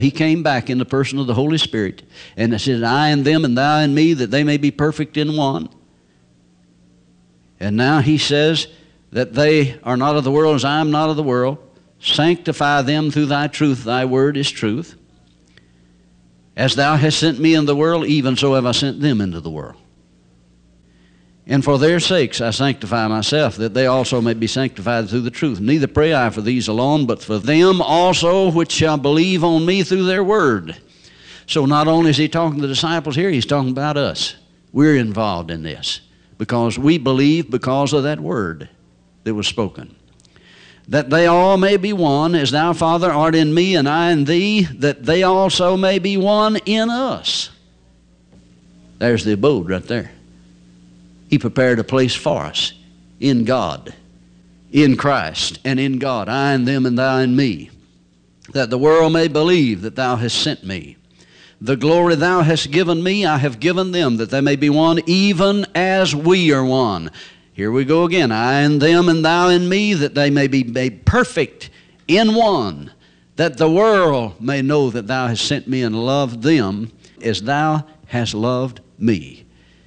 He came back in the person of the Holy Spirit, and it said, I and them and thou and me, that they may be perfect in one. And now he says that they are not of the world as I am not of the world. Sanctify them through thy truth. Thy word is truth. As thou hast sent me into the world, even so have I sent them into the world. And for their sakes I sanctify myself, that they also may be sanctified through the truth. Neither pray I for these alone, but for them also which shall believe on me through their word. So not only is he talking to the disciples here, he's talking about us. We're involved in this because we believe because of that word that was spoken. That they all may be one, as thou, Father, art in me, and I in thee, that they also may be one in us. There's the abode right there. He prepared a place for us in God, in Christ, and in God, I and them and thou and me, that the world may believe that thou hast sent me. The glory thou hast given me, I have given them, that they may be one, even as we are one. Here we go again, I and them and thou and me, that they may be made perfect in one, that the world may know that thou hast sent me and loved them as thou hast loved me.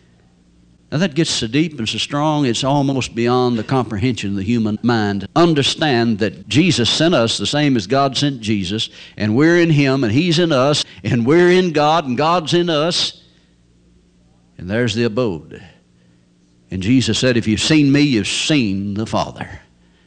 Now that gets so deep and so strong, it's almost beyond the comprehension of the human mind. Understand that Jesus sent us the same as God sent Jesus, and we're in Him, and He's in us, and we're in God, and God's in us, and there's the abode. And Jesus said, if you've seen me, you've seen the Father,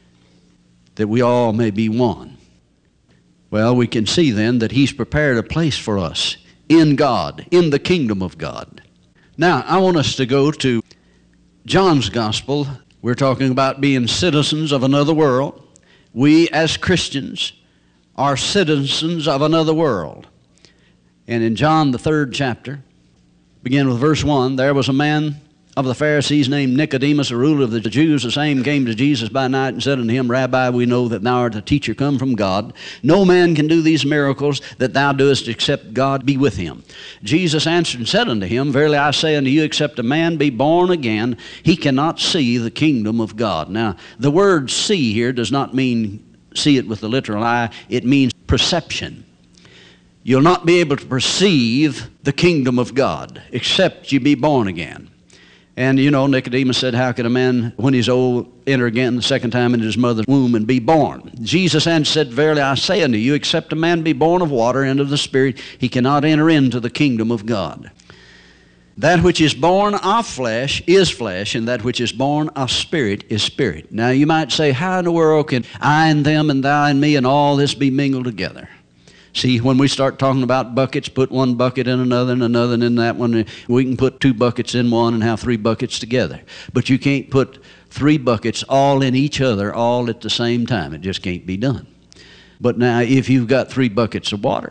that we all may be one. Well, we can see then that He's prepared a place for us in God, in the kingdom of God. Now, I want us to go to John's Gospel. We're talking about being citizens of another world. We, as Christians, are citizens of another world. And in John, the 3rd chapter, begin with verse 1, there was a man of the Pharisees named Nicodemus, a ruler of the Jews. The same came to Jesus by night and said unto him, Rabbi, we know that thou art a teacher come from God. No man can do these miracles that thou doest except God be with him. Jesus answered and said unto him, Verily I say unto you, except a man be born again, he cannot see the kingdom of God. Now, the word see here does not mean see it with the literal eye. It means perception. You'll not be able to perceive the kingdom of God except you be born again. And you know, Nicodemus said, how can a man, when he's old, enter again the second time into his mother's womb and be born? Jesus answered, said, Verily I say unto you, except a man be born of water and of the Spirit, he cannot enter into the kingdom of God. That which is born of flesh is flesh, and that which is born of spirit is spirit. Now you might say, how in the world can I and them and thou and me and all this be mingled together? See, when we start talking about buckets, put one bucket in another and another in that one. We can put 2 buckets in one and have 3 buckets together. But you can't put 3 buckets all in each other all at the same time. It just can't be done. But now, if you've got 3 buckets of water,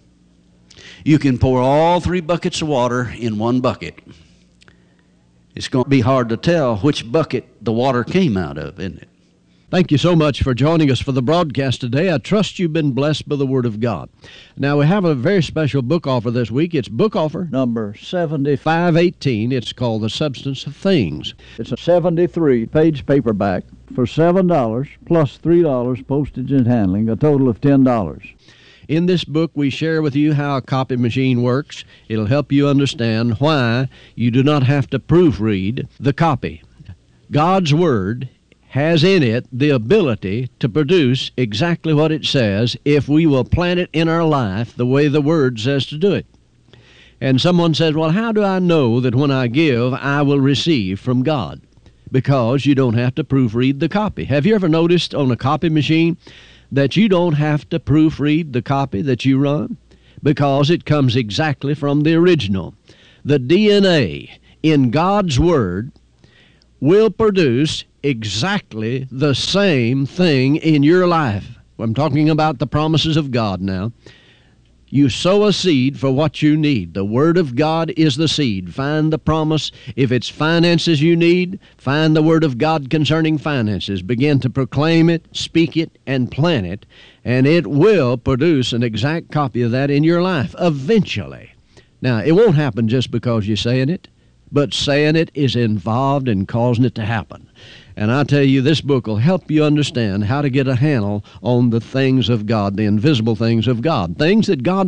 you can pour all 3 buckets of water in one bucket. It's going to be hard to tell which bucket the water came out of, isn't it? Thank you so much for joining us for the broadcast today. I trust you've been blessed by the Word of God. Now, we have a very special book offer this week. It's book offer number 7518. It's called The Substance of Things. It's a 73-page paperback for $7 plus $3 postage and handling, a total of $10. In this book, we share with you how a copy machine works. It'll help you understand why you do not have to proofread the copy. God's Word has in it the ability to produce exactly what it says if we will plant it in our life the way the Word says to do it. And someone says, well, how do I know that when I give, I will receive from God? Because you don't have to proofread the copy. Have you ever noticed on a copy machine that you don't have to proofread the copy that you run? Because it comes exactly from the original. The DNA in God's Word will produce exactly the same thing in your life. I'm talking about the promises of God now. You sow a seed for what you need. The Word of God is the seed. Find the promise. If it's finances you need, find the Word of God concerning finances. Begin to proclaim it, speak it, and plant it, and it will produce an exact copy of that in your life eventually. Now, it won't happen just because you're saying it, but saying it is involved in causing it to happen. And I tell you, this book will help you understand how to get a handle on the things of God, the invisible things of God, things that God